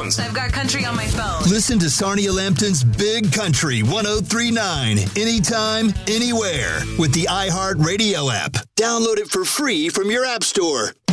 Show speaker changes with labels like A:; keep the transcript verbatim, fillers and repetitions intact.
A: phones.
B: I've got country on my phone.
C: Listen to Sarnia Lambton's Big Country one oh three point nine anytime, anywhere with the iHeartRadio app. Download it for free from your app store.